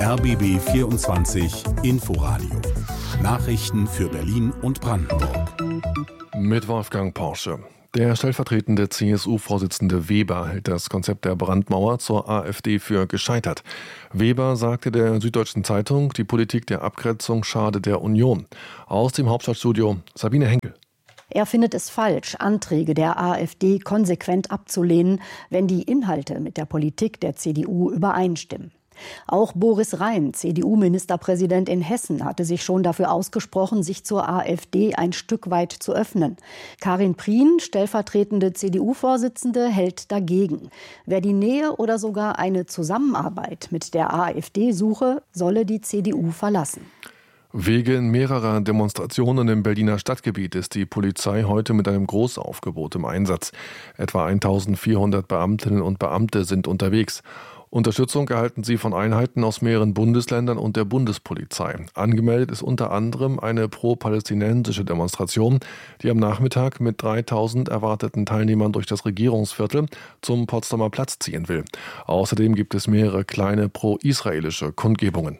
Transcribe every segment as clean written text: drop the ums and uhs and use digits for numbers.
RBB 24 Inforadio. Nachrichten für Berlin und Brandenburg. Mit Wolfgang Porsche. Der stellvertretende CSU-Vorsitzende Weber hält das Konzept der Brandmauer zur AfD für gescheitert. Weber sagte der Süddeutschen Zeitung, die Politik der Abgrenzung schade der Union. Aus dem Hauptstadtstudio Sabine Henkel. Er findet es falsch, Anträge der AfD konsequent abzulehnen, wenn die Inhalte mit der Politik der CDU übereinstimmen. Auch Boris Rhein, CDU-Ministerpräsident in Hessen, hatte sich schon dafür ausgesprochen, sich zur AfD ein Stück weit zu öffnen. Karin Prien, stellvertretende CDU-Vorsitzende, hält dagegen. Wer die Nähe oder sogar eine Zusammenarbeit mit der AfD suche, solle die CDU verlassen. Wegen mehrerer Demonstrationen im Berliner Stadtgebiet ist die Polizei heute mit einem Großaufgebot im Einsatz. Etwa 1400 Beamtinnen und Beamte sind unterwegs. Unterstützung erhalten sie von Einheiten aus mehreren Bundesländern und der Bundespolizei. Angemeldet ist unter anderem eine pro-palästinensische Demonstration, die am Nachmittag mit 3000 erwarteten Teilnehmern durch das Regierungsviertel zum Potsdamer Platz ziehen will. Außerdem gibt es mehrere kleine pro-israelische Kundgebungen.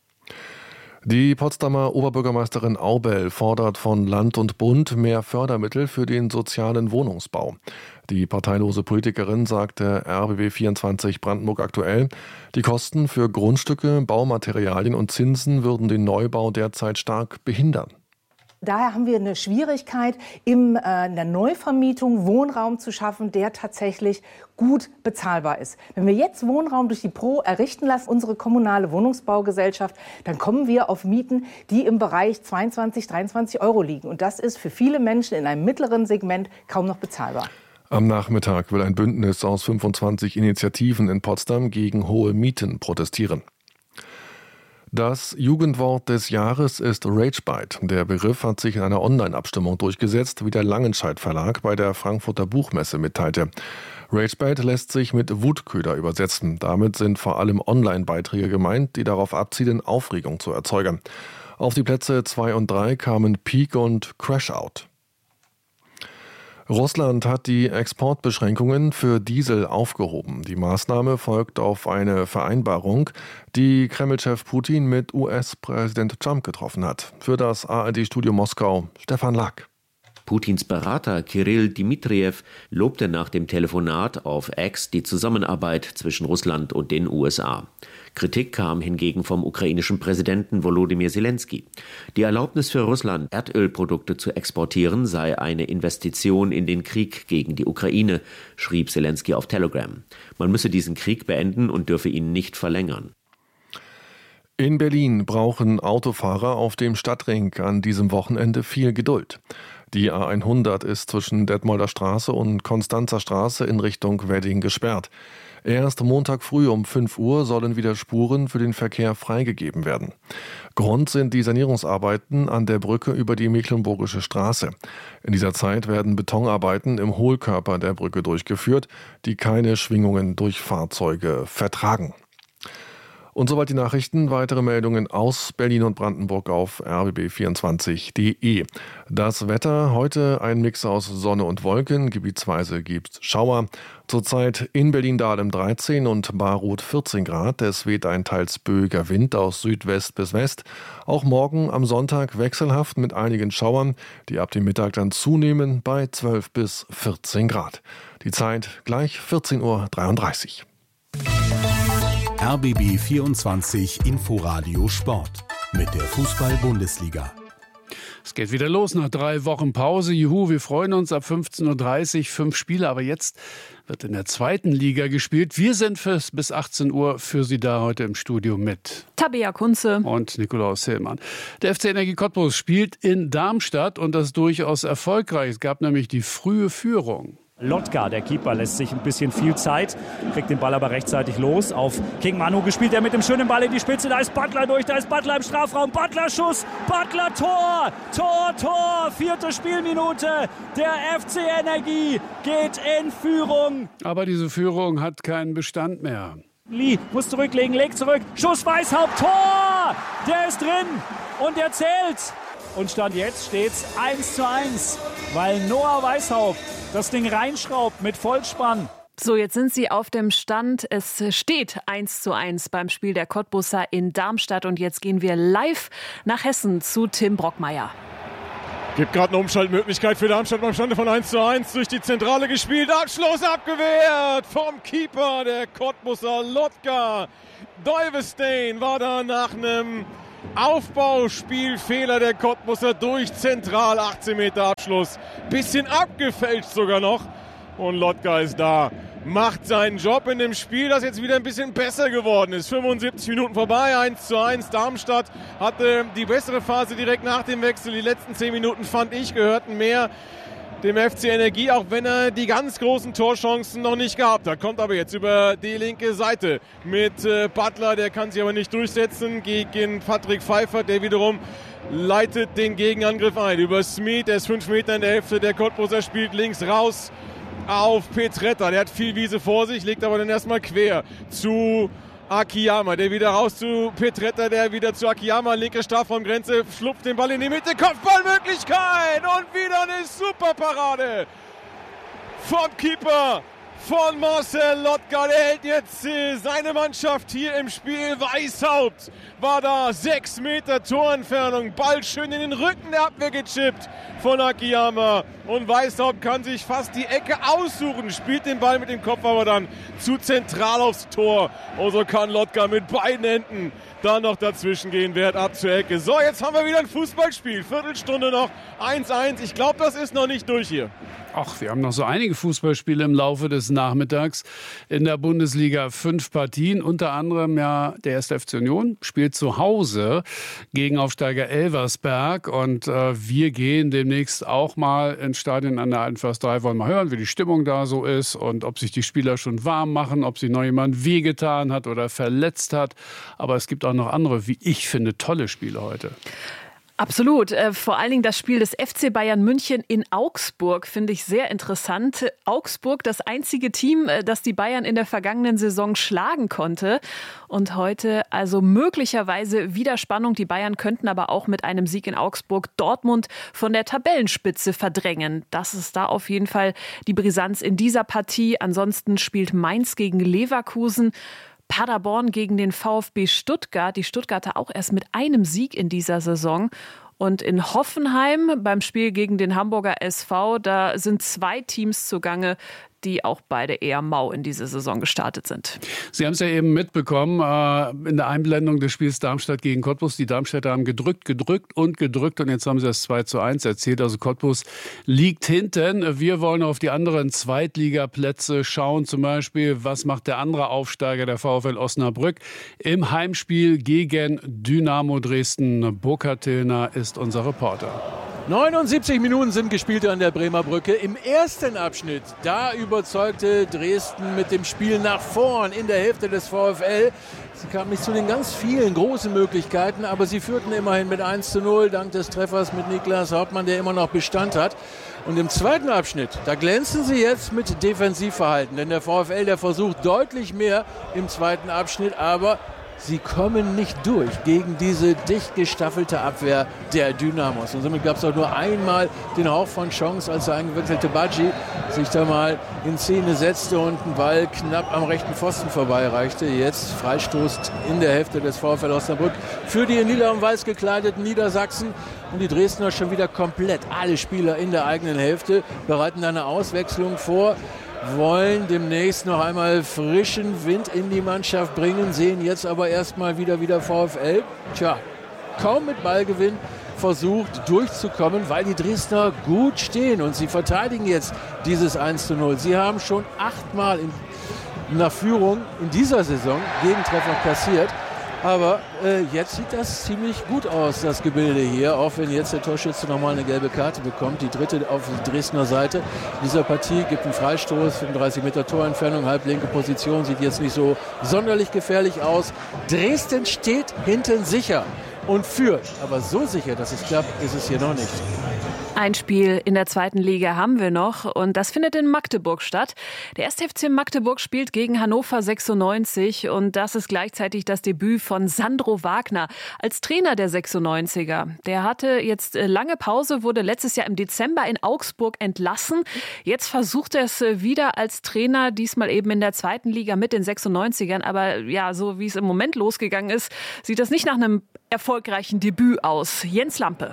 Die Potsdamer Oberbürgermeisterin Aubel fordert von Land und Bund mehr Fördermittel für den sozialen Wohnungsbau. Die parteilose Politikerin sagte RBB 24 Brandenburg aktuell, die Kosten für Grundstücke, Baumaterialien und Zinsen würden den Neubau derzeit stark behindern. Daher haben wir eine Schwierigkeit, in der Neuvermietung Wohnraum zu schaffen, der tatsächlich gut bezahlbar ist. Wenn wir jetzt Wohnraum durch die Pro errichten lassen, unsere kommunale Wohnungsbaugesellschaft, dann kommen wir auf Mieten, die im Bereich 22, 23 Euro liegen. Und das ist für viele Menschen in einem mittleren Segment kaum noch bezahlbar. Am Nachmittag will ein Bündnis aus 25 Initiativen in Potsdam gegen hohe Mieten protestieren. Das Jugendwort des Jahres ist Ragebite. Der Begriff hat sich in einer Online-Abstimmung durchgesetzt, wie der Langenscheidt Verlag bei der Frankfurter Buchmesse mitteilte. Ragebite lässt sich mit Wutköder übersetzen. Damit sind vor allem Online-Beiträge gemeint, die darauf abzielen, Aufregung zu erzeugen. Auf die Plätze 2 und 3 kamen Peak und Crashout. Russland hat die Exportbeschränkungen für Diesel aufgehoben. Die Maßnahme folgt auf eine Vereinbarung, die Kreml-Chef Putin mit US-Präsident Trump getroffen hat. Für das ARD-Studio Moskau Stefan Lack. Putins Berater Kirill Dmitriev lobte nach dem Telefonat auf X die Zusammenarbeit zwischen Russland und den USA. Kritik kam hingegen vom ukrainischen Präsidenten Volodymyr Zelensky. Die Erlaubnis für Russland, Erdölprodukte zu exportieren, sei eine Investition in den Krieg gegen die Ukraine, schrieb Zelensky auf Telegram. Man müsse diesen Krieg beenden und dürfe ihn nicht verlängern. In Berlin brauchen Autofahrer auf dem Stadtring an diesem Wochenende viel Geduld. Die A100 ist zwischen Detmolder Straße und Konstanzer Straße in Richtung Wedding gesperrt. Erst Montag früh um 5 Uhr sollen wieder Spuren für den Verkehr freigegeben werden. Grund sind die Sanierungsarbeiten an der Brücke über die Mecklenburgische Straße. In dieser Zeit werden Betonarbeiten im Hohlkörper der Brücke durchgeführt, die keine Schwingungen durch Fahrzeuge vertragen. Und soweit die Nachrichten. Weitere Meldungen aus Berlin und Brandenburg auf rbb24.de. Das Wetter, heute ein Mix aus Sonne und Wolken, gebietsweise gibt's Schauer. Zurzeit in Berlin-Dahlem 13 und Baruth 14 Grad. Es weht ein teils böiger Wind aus Südwest bis West. Auch morgen am Sonntag wechselhaft mit einigen Schauern, die ab dem Mittag dann zunehmen bei 12 bis 14 Grad. Die Zeit gleich 14:33 Uhr. RBB 24 Inforadio Sport mit der Fußball-Bundesliga. Es geht wieder los nach 3 Wochen Pause. Juhu, wir freuen uns ab 15:30 Uhr, 5 Spiele. Aber jetzt wird in der 2. Liga gespielt. Wir sind bis 18 Uhr für Sie da heute im Studio mit Tabea Kunze und Nikolaus Hillmann. Der FC Energie Cottbus spielt in Darmstadt und das durchaus erfolgreich. Es gab nämlich die frühe Führung. Lotka, der Keeper, lässt sich ein bisschen viel Zeit, kriegt den Ball aber rechtzeitig los. Auf King Manu gespielt, der mit dem schönen Ball in die Spitze. Da ist Butler durch, da ist Butler im Strafraum. Butler Schuss, Butler Tor, Tor, 4. Spielminute. Der FC Energie geht in Führung. Aber diese Führung hat keinen Bestand mehr. Lee muss zurücklegen, legt zurück. Schuss Weishaupt, Tor! Der ist drin und der zählt. Und Stand jetzt steht's 1:1, weil Noah Weishaupt das Ding reinschraubt mit Vollspann. So, jetzt sind Sie auf dem Stand. Es steht 1:1 beim Spiel der Cottbusser in Darmstadt. Und jetzt gehen wir live nach Hessen zu Tim Brockmeier. Gibt gerade eine Umschaltmöglichkeit für Darmstadt beim Stande von 1:1. Durch die Zentrale gespielt. Abschluss abgewehrt vom Keeper der Cottbusser Lotka. Deuwestein war da nach einem Aufbauspielfehler der Cottbusser durch zentral. 18 Meter Abschluss. Bisschen abgefälscht sogar noch. Und Lotka ist da. Macht seinen Job in dem Spiel, das jetzt wieder ein bisschen besser geworden ist. 75 Minuten vorbei, 1:1. Darmstadt hatte die bessere Phase direkt nach dem Wechsel. Die letzten 10 Minuten, fand ich, gehörten mehr dem FC Energie, auch wenn er die ganz großen Torchancen noch nicht gehabt hat. Kommt aber jetzt über die linke Seite mit Butler, der kann sich aber nicht durchsetzen gegen Patrick Pfeiffer, der wiederum leitet den Gegenangriff ein. Über Smith, der ist 5 Meter in der Hälfte, der Cottbusser spielt links raus auf Petretta, der hat viel Wiese vor sich, legt aber dann erstmal quer zu Akiyama, der wieder raus zu Petretta, der wieder zu Akiyama, linke Strafraumgrenze, schlupft den Ball in die Mitte, Kopfballmöglichkeit und wieder eine super Parade vom Keeper von Marcel Lotka. Der hält jetzt seine Mannschaft hier im Spiel. Weishaupt war da, 6 Meter Torentfernung, Ball schön in den Rücken der Abwehr gechippt von Akiyama. Und Weishaupt kann sich fast die Ecke aussuchen, spielt den Ball mit dem Kopf aber dann zu zentral aufs Tor. Und so kann Lotka mit beiden Händen da noch dazwischen gehen, wehrt ab zur Ecke. So, jetzt haben wir wieder ein Fußballspiel, Viertelstunde noch, 1:1. Ich glaube, das ist noch nicht durch hier. Ach, wir haben noch so einige Fußballspiele im Laufe des Nachmittags in der Bundesliga. 5 Partien, unter anderem ja der 1. FC Union spielt zu Hause gegen Aufsteiger Elversberg. Und wir gehen demnächst auch mal ins Stadion an der Alten Försterei, wollen mal hören, wie die Stimmung da so ist und ob sich die Spieler schon warm machen, ob sich noch jemand wehgetan hat oder verletzt hat. Aber es gibt auch noch andere, wie ich finde, tolle Spiele heute. Absolut. Vor allen Dingen das Spiel des FC Bayern München in Augsburg finde ich sehr interessant. Augsburg, das einzige Team, das die Bayern in der vergangenen Saison schlagen konnte. Und heute also möglicherweise wieder Spannung. Die Bayern könnten aber auch mit einem Sieg in Augsburg Dortmund von der Tabellenspitze verdrängen. Das ist da auf jeden Fall die Brisanz in dieser Partie. Ansonsten spielt Mainz gegen Leverkusen. Paderborn gegen den VfB Stuttgart. Die Stuttgarter auch erst mit einem Sieg in dieser Saison. Und in Hoffenheim beim Spiel gegen den Hamburger SV, da sind 2 Teams zugange, die auch beide eher mau in diese Saison gestartet sind. Sie haben es ja eben mitbekommen, in der Einblendung des Spiels Darmstadt gegen Cottbus. Die Darmstädter haben gedrückt und jetzt haben sie das 2:1 erzielt. Also Cottbus liegt hinten. Wir wollen auf die anderen Zweitligaplätze schauen. Zum Beispiel, was macht der andere Aufsteiger, der VfL Osnabrück, im Heimspiel gegen Dynamo Dresden. Burkhard Tillner ist unser Reporter. 79 Minuten sind gespielt an der Bremer Brücke. Im ersten Abschnitt, da überzeugte Dresden mit dem Spiel nach vorn in der Hälfte des VfL. Sie kamen nicht zu den ganz vielen großen Möglichkeiten, aber sie führten immerhin mit 1:0 dank des Treffers mit Niklas Hauptmann, der immer noch Bestand hat. Und im zweiten Abschnitt, da glänzen sie jetzt mit Defensivverhalten. Denn der VfL, der versucht deutlich mehr im zweiten Abschnitt, aber sie kommen nicht durch gegen diese dicht gestaffelte Abwehr der Dynamos. Und somit gab es auch nur einmal den Hauch von Chance, als der eingewechselte Badji sich da mal in Szene setzte und einen Ball knapp am rechten Pfosten vorbeireichte. Jetzt Freistoß in der Hälfte des VfL Osnabrück für die in lila und weiß gekleideten Niedersachsen. Und die Dresdner schon wieder komplett alle Spieler in der eigenen Hälfte, bereiten eine Auswechslung vor. Wollen demnächst noch einmal frischen Wind in die Mannschaft bringen, sehen jetzt aber erstmal wieder VfL. Kaum mit Ballgewinn versucht durchzukommen, weil die Dresdner gut stehen und sie verteidigen jetzt dieses 1:0. Sie haben schon 8-mal nach Führung in dieser Saison Gegentreffer kassiert. Aber jetzt sieht das ziemlich gut aus, das Gebilde hier, auch wenn jetzt der Torschütze nochmal eine gelbe Karte bekommt. Die dritte auf der Dresdner Seite dieser Partie gibt einen Freistoß, 35 Meter Torentfernung, halblinke Position, sieht jetzt nicht so sonderlich gefährlich aus. Dresden steht hinten sicher und führt, aber so sicher, dass es klappt, ist es hier noch nicht. Ein Spiel in der zweiten Liga haben wir noch und das findet in Magdeburg statt. Der 1. FC Magdeburg spielt gegen Hannover 96 und das ist gleichzeitig das Debüt von Sandro Wagner als Trainer der 96er. Der hatte jetzt lange Pause, wurde letztes Jahr im Dezember in Augsburg entlassen. Jetzt versucht er es wieder als Trainer, diesmal eben in der zweiten Liga mit den 96ern. Aber ja, so wie es im Moment losgegangen ist, sieht das nicht nach einem erfolgreichen Debüt aus. Jens Lampe.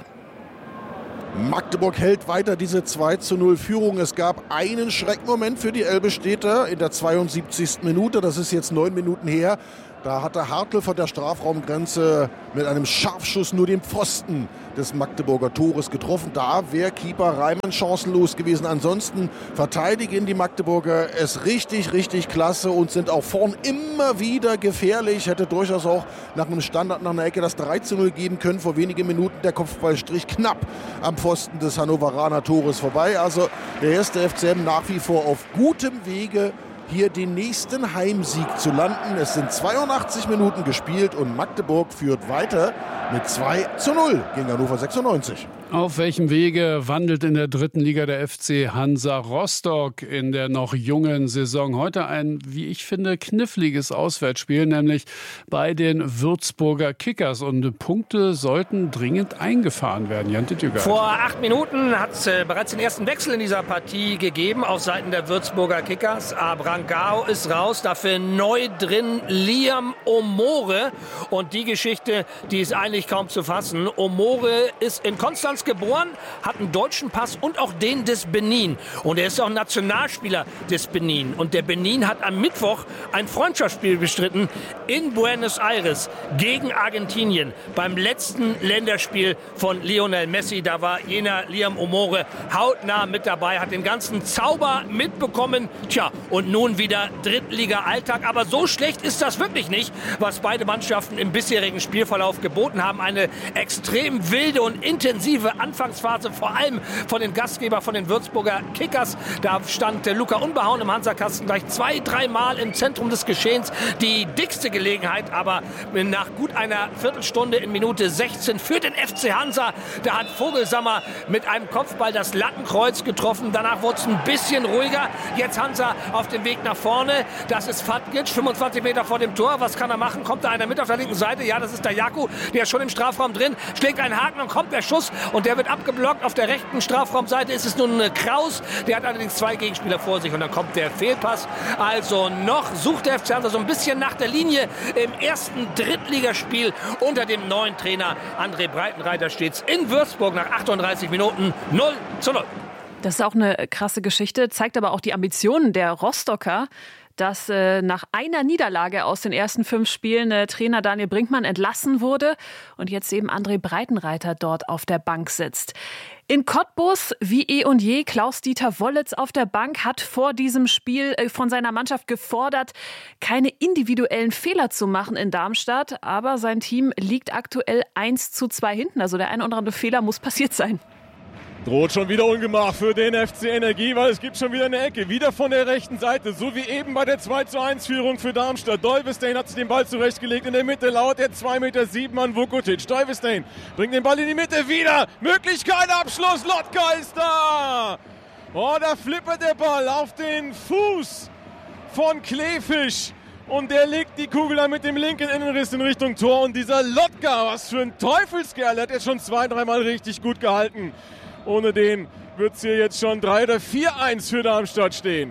Magdeburg hält weiter diese 2:0 Führung. Es gab einen Schreckmoment für die Elbe-Städter in der 72. Minute. Das ist jetzt 9 Minuten her. Da hatte Hartl von der Strafraumgrenze mit einem Scharfschuss nur den Pfosten des Magdeburger Tores getroffen. Da wäre Keeper Reimann chancenlos gewesen. Ansonsten verteidigen die Magdeburger es richtig, richtig klasse und sind auch vorn immer wieder gefährlich. Hätte durchaus auch nach einem Standard, nach einer Ecke das 3:0 geben können. Vor wenigen Minuten der Kopfballstrich knapp am Pfosten des Hannoveraner Tores vorbei. Also der 1. FCM nach wie vor auf gutem Wege, hier den nächsten Heimsieg zu landen. Es sind 82 Minuten gespielt und Magdeburg führt weiter mit 2:0 gegen Hannover 96. Auf welchem Wege wandelt in der dritten Liga der FC Hansa Rostock in der noch jungen Saison? Heute ein, wie ich finde, kniffliges Auswärtsspiel, nämlich bei den Würzburger Kickers. Und Punkte sollten dringend eingefahren werden. Jan Tütjüger. Vor 8 Minuten hat es bereits den ersten Wechsel in dieser Partie gegeben auf Seiten der Würzburger Kickers. Abrangao ist raus, dafür neu drin Liam Omore. Und die Geschichte, die ist eigentlich kaum zu fassen. Omore ist in Konstanz geboren, hat einen deutschen Pass und auch den des Benin. Und er ist auch Nationalspieler des Benin. Und der Benin hat am Mittwoch ein Freundschaftsspiel bestritten in Buenos Aires gegen Argentinien. Beim letzten Länderspiel von Lionel Messi, da war jener Liam Omore hautnah mit dabei, hat den ganzen Zauber mitbekommen. Tja, und nun wieder Drittliga-Alltag. Aber so schlecht ist das wirklich nicht, was beide Mannschaften im bisherigen Spielverlauf geboten haben. Eine extrem wilde und intensive Anfangsphase, vor allem von den Gastgebern, von den Würzburger Kickers. Da stand Luca Unbehauen im Hansa-Kasten gleich 2-3 Mal im Zentrum des Geschehens. Die dickste Gelegenheit, aber nach gut einer Viertelstunde in Minute 16 für den FC Hansa. Da hat Vogelsammer mit einem Kopfball das Lattenkreuz getroffen. Danach wurde es ein bisschen ruhiger. Jetzt Hansa auf dem Weg nach vorne. Das ist Fatkic, 25 Meter vor dem Tor. Was kann er machen? Kommt da einer mit auf der linken Seite? Ja, das ist der Jaku. Der ist schon im Strafraum drin. Schlägt einen Haken und kommt der Schuss. Und der wird abgeblockt. Auf der rechten Strafraumseite ist es nun Kraus. Der hat allerdings 2 Gegenspieler vor sich. Und dann kommt der Fehlpass. Also noch sucht der FC Hansa so ein bisschen nach der Linie. Im ersten Drittligaspiel unter dem neuen Trainer André Breitenreiter steht es in Würzburg nach 38 Minuten 0:0. Das ist auch eine krasse Geschichte, zeigt aber auch die Ambitionen der Rostocker, dass nach einer Niederlage aus den ersten 5 Spielen Trainer Daniel Brinkmann entlassen wurde und jetzt eben André Breitenreiter dort auf der Bank sitzt. In Cottbus, wie eh und je, Klaus-Dieter Wollitz auf der Bank hat vor diesem Spiel von seiner Mannschaft gefordert, keine individuellen Fehler zu machen in Darmstadt. Aber sein Team liegt aktuell 1:2 hinten. Also der ein oder andere Fehler muss passiert sein. Droht schon wieder Ungemach für den FC Energie, weil es gibt schon wieder eine Ecke. Wieder von der rechten Seite, so wie eben bei der 2:1-Führung für Darmstadt. Deuwestein hat sich den Ball zurechtgelegt. In der Mitte lauert der 2,7 Meter an Vukotic. Deuwestein bringt den Ball in die Mitte wieder. Möglichkeit, Abschluss. Lotka ist da. Oh, da flippert der Ball auf den Fuß von Kleefisch. Und der legt die Kugel dann mit dem linken Innenriss in Richtung Tor. Und dieser Lotka, was für ein Teufelskerl, der hat jetzt schon 2-3 Mal richtig gut gehalten. Ohne den wird es hier jetzt schon 3 oder 4:1 für Darmstadt stehen.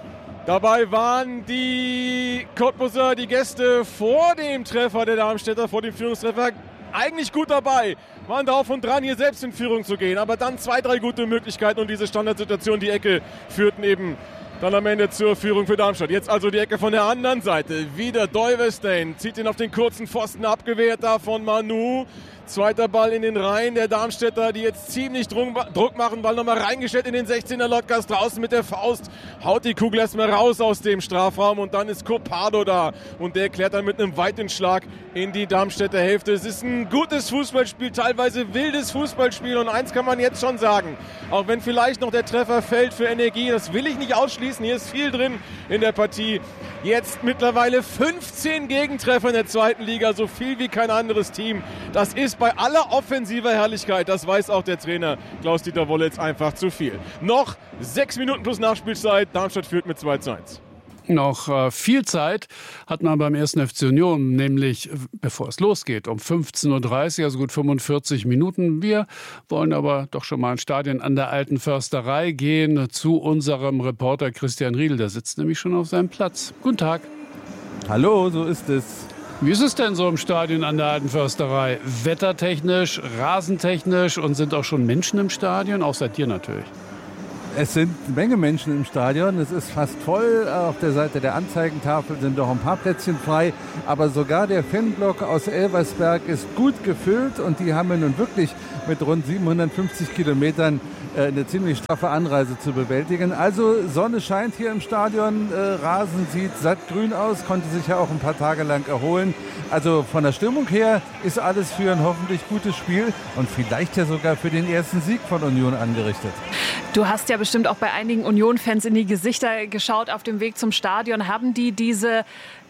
Dabei waren die Cottbuser, die Gäste vor dem Treffer der Darmstädter, vor dem Führungstreffer, eigentlich gut dabei. Waren drauf und dran, hier selbst in Führung zu gehen. Aber dann 2-3 gute Möglichkeiten und diese Standardsituation, die Ecke, führten eben dann am Ende zur Führung für Darmstadt. Jetzt also die Ecke von der anderen Seite. Wieder Deuwestein zieht ihn auf den kurzen Pfosten, abgewehrt da von Manu. Zweiter Ball in den Reihen der Darmstädter, die jetzt ziemlich Druck machen. Ball nochmal reingestellt in den 16er. Lotkas draußen mit der Faust. Haut die Kugel erstmal raus aus dem Strafraum und dann ist Copado da. Und der klärt dann mit einem weiten Schlag in die Darmstädter Hälfte. Es ist ein gutes Fußballspiel, teilweise wildes Fußballspiel. Und eins kann man jetzt schon sagen, auch wenn vielleicht noch der Treffer fällt für Energie, das will ich nicht ausschließen. schießen. Hier ist viel drin in der Partie. Jetzt mittlerweile 15 Gegentreffer in der zweiten Liga, so viel wie kein anderes Team. Das ist bei aller offensiver Herrlichkeit, das weiß auch der Trainer Klaus-Dieter Wollitz, einfach zu viel. Noch 6 Minuten plus Nachspielzeit. Darmstadt führt mit 2:1. Noch viel Zeit hat man beim 1. FC Union, nämlich bevor es losgeht, um 15:30 Uhr, also gut 45 Minuten. Wir wollen aber doch schon mal ins Stadion an der Alten Försterei gehen zu unserem Reporter Christian Riedl. Der sitzt nämlich schon auf seinem Platz. Guten Tag. Hallo, so ist es. Wie ist es denn so im Stadion an der Alten Försterei? Wettertechnisch, rasentechnisch und sind auch schon Menschen im Stadion? Auch seit dir natürlich. Es sind eine Menge Menschen im Stadion. Es ist fast voll. Auf der Seite der Anzeigentafel sind noch ein paar Plätzchen frei. Aber sogar der Fanblock aus Elversberg ist gut gefüllt. Und die haben ja nun wirklich mit rund 750 Kilometern eine ziemlich straffe Anreise zu bewältigen. Also Sonne scheint hier im Stadion. Rasen sieht sattgrün aus. Konnte sich ja auch ein paar Tage lang erholen. Also von der Stimmung her ist alles für ein hoffentlich gutes Spiel. Und vielleicht ja sogar für den ersten Sieg von Union angerichtet. Du hast ja bestimmt auch bei einigen Union-Fans in die Gesichter geschaut auf dem Weg zum Stadion. Haben die diese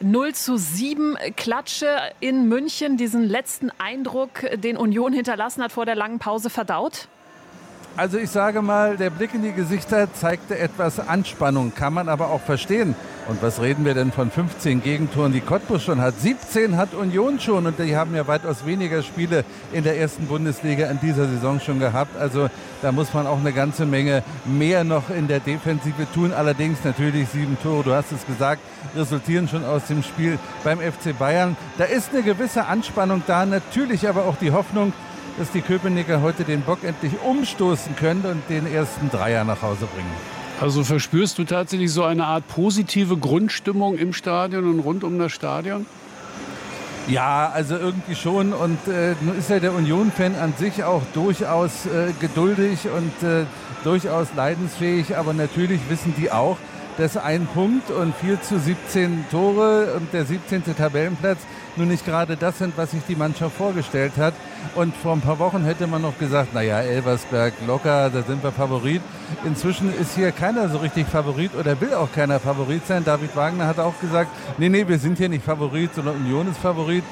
0:7 Klatsche in München, diesen letzten Eindruck, den Union hinterlassen hat vor der langen Pause, verdaut? Also ich sage mal, der Blick in die Gesichter zeigte etwas Anspannung, kann man aber auch verstehen. Und was reden wir denn von 15 Gegentoren, die Cottbus schon hat? 17 hat Union schon und die haben ja weitaus weniger Spiele in der ersten Bundesliga in dieser Saison schon gehabt. Also da muss man auch eine ganze Menge mehr noch in der Defensive tun. Allerdings natürlich 7 Tore, du hast es gesagt, resultieren schon aus dem Spiel beim FC Bayern. Da ist eine gewisse Anspannung da, natürlich aber auch die Hoffnung, dass die Köpenicker heute den Bock endlich umstoßen können und den ersten Dreier nach Hause bringen. Also verspürst du tatsächlich so eine Art positive Grundstimmung im Stadion und rund um das Stadion? Ja, also irgendwie schon. Und nun ist ja der Union-Fan an sich auch durchaus geduldig und durchaus leidensfähig. Aber natürlich wissen die auch, dass ein Punkt und 4:17 Tore und der 17. Tabellenplatz nun nicht gerade das sind, was sich die Mannschaft vorgestellt hat. Und vor ein paar Wochen hätte man noch gesagt, naja, Elversberg locker, da sind wir Favorit. Inzwischen ist hier keiner so richtig Favorit oder will auch keiner Favorit sein. David Wagner hat auch gesagt, nee, wir sind hier nicht Favorit, sondern Union ist Favorit.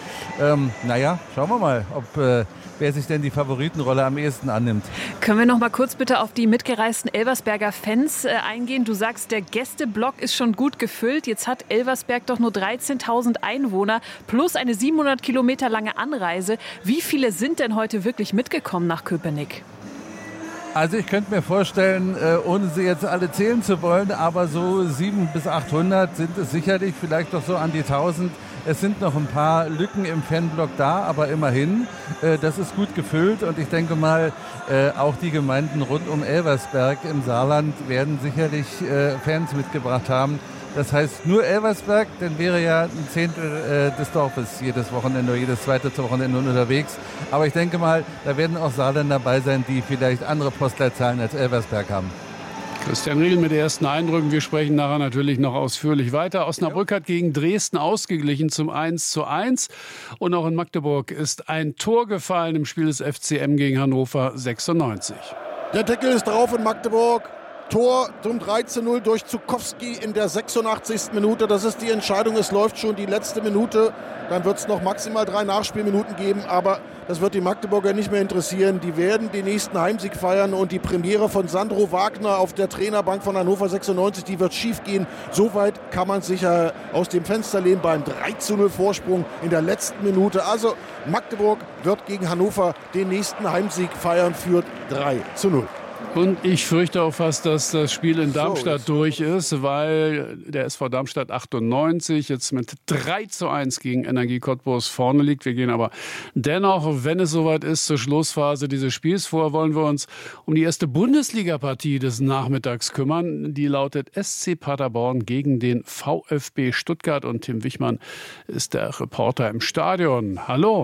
Naja, schauen wir mal, ob wer sich denn die Favoritenrolle am ehesten annimmt. Können wir noch mal kurz bitte auf die mitgereisten Elversberger Fans eingehen? Du sagst, der Gästeblock ist schon gut gefüllt. Jetzt hat Elversberg doch nur 13.000 Einwohner plus eine 700 Kilometer lange Anreise. Wie viele sind denn heute wirklich mitgekommen nach Köpenick? Also ich könnte mir vorstellen, ohne sie jetzt alle zählen zu wollen, aber so 700 bis 800 sind es sicherlich, vielleicht doch so an die 1000. Es sind noch ein paar Lücken im Fanblock da, aber immerhin, das ist gut gefüllt und ich denke mal, auch die Gemeinden rund um Elversberg im Saarland werden sicherlich Fans mitgebracht haben. Das heißt, nur Elversberg, dann wäre ja ein Zehntel des Dorfes jedes Wochenende oder jedes zweite Wochenende unterwegs. Aber ich denke mal, da werden auch Saarländer dabei sein, die vielleicht andere Postleitzahlen als Elversberg haben. Christian Riedl mit ersten Eindrücken. Wir sprechen nachher natürlich noch ausführlich weiter. Osnabrück hat gegen Dresden ausgeglichen zum 1:1. Und auch in Magdeburg ist ein Tor gefallen im Spiel des FCM gegen Hannover 96. Der Deckel ist drauf in Magdeburg. Tor zum 3:0 durch Zukowski in der 86. Minute. Das ist die Entscheidung. Es läuft schon die letzte Minute. Dann wird es noch maximal 3 Nachspielminuten geben. Aber das wird die Magdeburger nicht mehr interessieren. Die werden den nächsten Heimsieg feiern. Und die Premiere von Sandro Wagner auf der Trainerbank von Hannover 96, die wird schief gehen. Soweit kann man sicher aus dem Fenster lehnen beim 3:0 Vorsprung in der letzten Minute. Also Magdeburg wird gegen Hannover den nächsten Heimsieg feiern, führt 3:0. Und ich fürchte auch fast, dass das Spiel in Darmstadt durch ist, weil der SV Darmstadt 98 jetzt mit 3:1 gegen Energie Cottbus vorne liegt. Wir gehen aber dennoch, wenn es soweit ist, zur Schlussphase dieses Spiels vor, wollen wir uns um die erste Bundesliga-Partie des Nachmittags kümmern. Die lautet SC Paderborn gegen den VfB Stuttgart. Und Tim Wichmann ist der Reporter im Stadion. Hallo.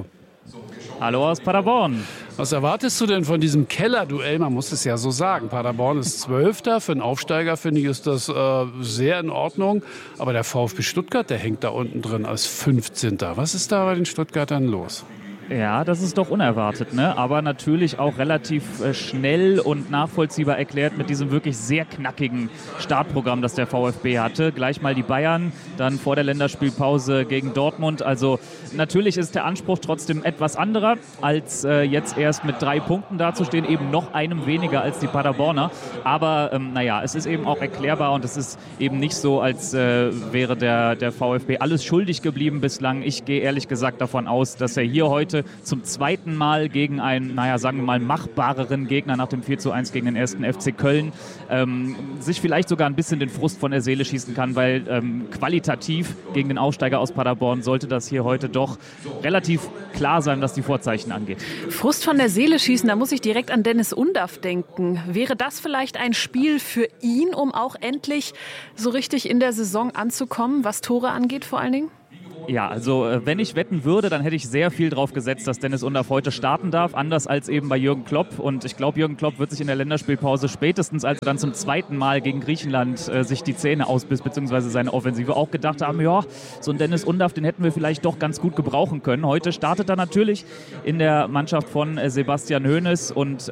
Hallo aus Paderborn. Was erwartest du denn von diesem Kellerduell? Man muss es ja so sagen. Paderborn ist 12. Für einen Aufsteiger, finde ich, ist das sehr in Ordnung. Aber der VfB Stuttgart, der hängt da unten drin als 15. Was ist da bei den Stuttgartern los? Ja, das ist doch unerwartet, ne? Aber natürlich auch relativ schnell und nachvollziehbar erklärt mit diesem wirklich sehr knackigen Startprogramm, das der VfB hatte. Gleich mal die Bayern, dann vor der Länderspielpause gegen Dortmund. Also natürlich ist der Anspruch trotzdem etwas anderer, als jetzt erst mit 3 Punkten dazustehen, eben noch einem weniger als die Paderborner. Aber es ist eben auch erklärbar und es ist eben nicht so, als wäre der VfB alles schuldig geblieben bislang. Ich gehe ehrlich gesagt davon aus, dass er hier heute zum zweiten Mal gegen einen, sagen wir mal, machbareren Gegner nach dem 4:1 gegen den 1. FC Köln sich vielleicht sogar ein bisschen den Frust von der Seele schießen kann, weil qualitativ gegen den Aufsteiger aus Paderborn sollte das hier heute doch relativ klar sein, was die Vorzeichen angeht. Frust von der Seele schießen, da muss ich direkt an Dennis Undaff denken. Wäre das vielleicht ein Spiel für ihn, um auch endlich so richtig in der Saison anzukommen, was Tore angeht vor allen Dingen? Ja, also wenn ich wetten würde, dann hätte ich sehr viel drauf gesetzt, dass Dennis Undaff heute starten darf, anders als eben bei Jürgen Klopp. Und ich glaube, Jürgen Klopp wird sich in der Länderspielpause spätestens, als er dann zum zweiten Mal gegen Griechenland sich die Zähne ausbiss, beziehungsweise seine Offensive, auch gedacht haben, ja, so ein Dennis Undaff, den hätten wir vielleicht doch ganz gut gebrauchen können. Heute startet er natürlich in der Mannschaft von Sebastian Hoeneß und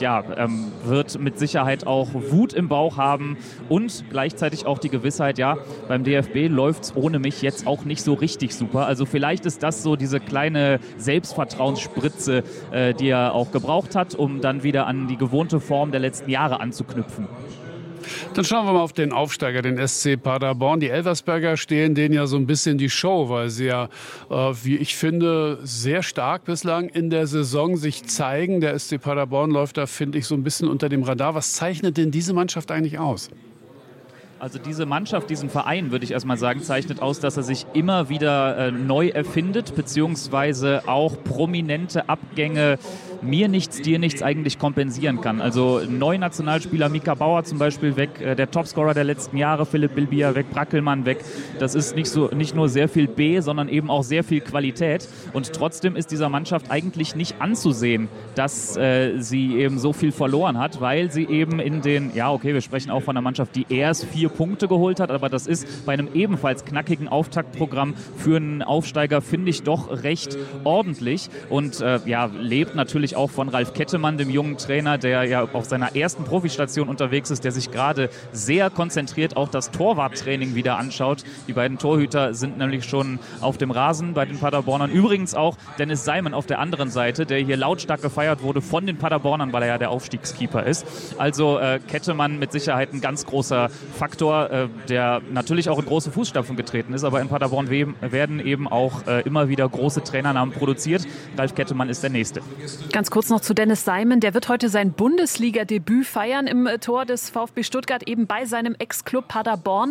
wird mit Sicherheit auch Wut im Bauch haben und gleichzeitig auch die Gewissheit, ja, beim DFB läuft es ohne mich jetzt auch nicht so richtig super. Also vielleicht ist das so diese kleine Selbstvertrauensspritze, die er auch gebraucht hat, um dann wieder an die gewohnte Form der letzten Jahre anzuknüpfen. Dann schauen wir mal auf den Aufsteiger, den SC Paderborn. Die Elversberger stehen denen ja so ein bisschen die Show, weil sie ja, wie ich finde, sehr stark bislang in der Saison sich zeigen. Der SC Paderborn läuft da, finde ich, so ein bisschen unter dem Radar. Was zeichnet denn diese Mannschaft eigentlich aus? Also diese Mannschaft, diesen Verein, würde ich erstmal sagen, zeichnet aus, dass er sich immer wieder neu erfindet, beziehungsweise auch prominente Abgänge mir nichts, dir nichts eigentlich kompensieren kann. Also Neunationalspieler Mika Bauer zum Beispiel weg, der Topscorer der letzten Jahre, Philipp Bilbia weg, Brackelmann weg. Das ist nicht nur sehr viel B, sondern eben auch sehr viel Qualität. Und trotzdem ist dieser Mannschaft eigentlich nicht anzusehen, dass sie eben so viel verloren hat, weil sie eben wir sprechen auch von einer Mannschaft, die erst 4 Punkte geholt hat, aber das ist bei einem ebenfalls knackigen Auftaktprogramm für einen Aufsteiger, finde ich, doch recht ordentlich und lebt natürlich auch von Ralf Kettemann, dem jungen Trainer, der ja auf seiner ersten Profistation unterwegs ist, der sich gerade sehr konzentriert auch das Torwarttraining wieder anschaut. Die beiden Torhüter sind nämlich schon auf dem Rasen bei den Paderbornern. Übrigens auch Dennis Seimen auf der anderen Seite, der hier lautstark gefeiert wurde von den Paderbornern, weil er ja der Aufstiegskeeper ist. Also Kettemann mit Sicherheit ein ganz großer Faktor, der natürlich auch in große Fußstapfen getreten ist, aber in Paderborn werden eben auch immer wieder große Trainernamen produziert. Ralf Kettemann ist der Nächste. Ganz kurz noch zu Dennis Seimen. Der wird heute sein Bundesliga-Debüt feiern im Tor des VfB Stuttgart, eben bei seinem Ex-Club Paderborn.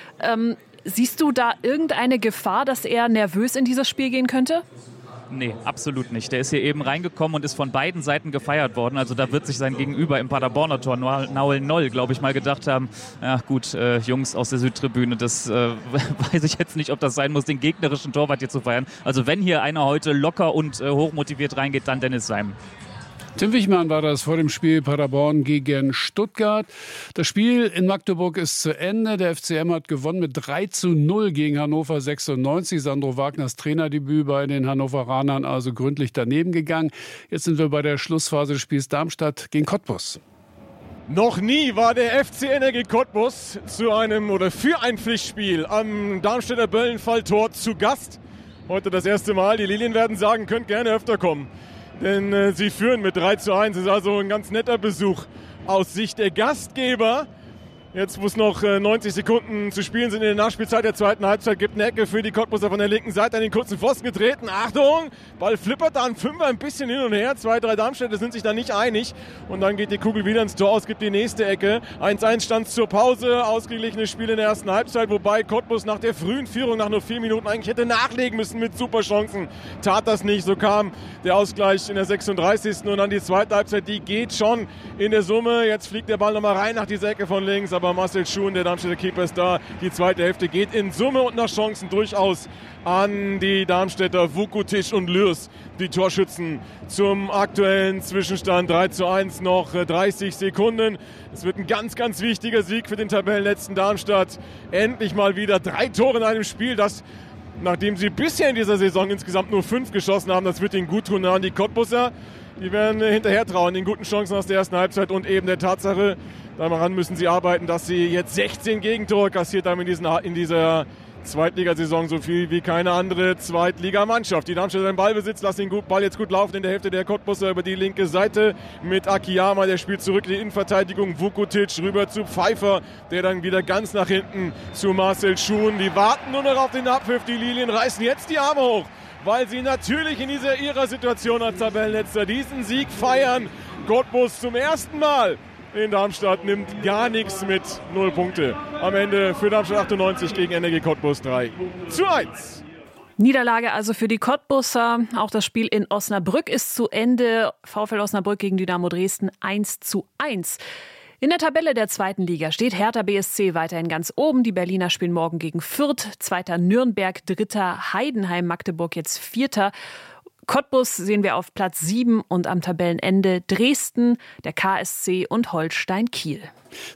Siehst du da irgendeine Gefahr, dass er nervös in dieses Spiel gehen könnte? Nee, absolut nicht. Der ist hier eben reingekommen und ist von beiden Seiten gefeiert worden. Also da wird sich sein Gegenüber im Paderborner Tor, Naul Noll, glaube ich, mal gedacht haben, ja gut, Jungs aus der Südtribüne, das weiß ich jetzt nicht, ob das sein muss, den gegnerischen Torwart hier zu feiern. Also wenn hier einer heute locker und hochmotiviert reingeht, dann Dennis Seimen. Tim Wichmann war das vor dem Spiel Paderborn gegen Stuttgart. Das Spiel in Magdeburg ist zu Ende. Der FCM hat gewonnen mit 3:0 gegen Hannover 96. Sandro Wagners Trainerdebüt bei den Hannoveranern also gründlich daneben gegangen. Jetzt sind wir bei der Schlussphase des Spiels Darmstadt gegen Cottbus. Noch nie war der FC Energie Cottbus für ein Pflichtspiel am Darmstädter Böllenfalltor zu Gast. Heute das erste Mal. Die Lilien werden sagen, könnt gerne öfter kommen. Denn sie führen mit 3:1. Das ist also ein ganz netter Besuch aus Sicht der Gastgeber. Jetzt, wo es noch 90 Sekunden zu spielen sind in der Nachspielzeit der zweiten Halbzeit, gibt eine Ecke für die Cottbuser von der linken Seite an den kurzen Pfosten getreten. Achtung, Ball flippert da ein Fünfer ein bisschen hin und her. 2, 3 Darmstädter sind sich da nicht einig. Und dann geht die Kugel wieder ins Tor aus, gibt die nächste Ecke. 1:1 stand zur Pause, ausgeglichenes Spiel in der ersten Halbzeit, wobei Cottbus nach der frühen Führung, nach nur 4 Minuten eigentlich hätte nachlegen müssen mit Superchancen. Tat das nicht, so kam der Ausgleich in der 36. Und dann die zweite Halbzeit, die geht schon in der Summe. Jetzt fliegt der Ball nochmal rein nach dieser Ecke von links, aber Marcel Schuhn, der Darmstädter Keeper, ist da. Die zweite Hälfte geht in Summe und nach Chancen durchaus an die Darmstädter Vukutic und Lürs, die Torschützen zum aktuellen Zwischenstand 3:1, noch 30 Sekunden. Es wird ein ganz, ganz wichtiger Sieg für den Tabellenletzten Darmstadt. Endlich mal wieder 3 Tore in einem Spiel, das nachdem sie bisher in dieser Saison insgesamt nur 5 geschossen haben. Das wird ihnen gut tun. Die Cottbusser, die werden hinterher trauen, den guten Chancen aus der ersten Halbzeit und eben der Tatsache, daran müssen sie arbeiten, dass sie jetzt 16 Gegentore kassiert haben in dieser Zweitligasaison, so viel wie keine andere Zweitligamannschaft. Die Darmstädter im Ballbesitz, lassen den Ball jetzt gut laufen in der Hälfte der Cottbusser über die linke Seite mit Akiyama, der spielt zurück in die Innenverteidigung, Vukotic rüber zu Pfeiffer, der dann wieder ganz nach hinten zu Marcel Schuhn. Die warten nur noch auf den Abpfiff, die Lilien reißen jetzt die Arme hoch, weil sie natürlich in ihrer Situation als Tabellenletzter diesen Sieg feiern. Cottbus zum ersten Mal in Darmstadt nimmt gar nichts mit, 0 Punkte. Am Ende für Darmstadt 98 gegen NRG Cottbus 3:1. Niederlage also für die Cottbusser. Auch das Spiel in Osnabrück ist zu Ende. VfL Osnabrück gegen Dynamo Dresden 1:1. In der Tabelle der zweiten Liga steht Hertha BSC weiterhin ganz oben. Die Berliner spielen morgen gegen Fürth. 2. Nürnberg, 3. Heidenheim, Magdeburg jetzt 4. Cottbus sehen wir auf Platz 7 und am Tabellenende Dresden, der KSC und Holstein Kiel.